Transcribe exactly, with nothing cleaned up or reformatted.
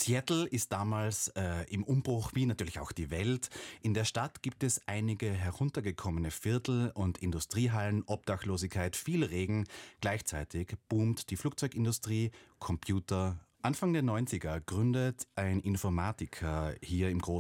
Seattle ist damals äh, im Umbruch, wie natürlich auch die Welt. In der Stadt gibt es einige heruntergekommene Viertel und Industriehallen, Obdachlosigkeit, viel Regen. Gleichzeitig boomt die Flugzeugindustrie, Computer. Anfang der neunziger gründet ein Informatiker hier im großen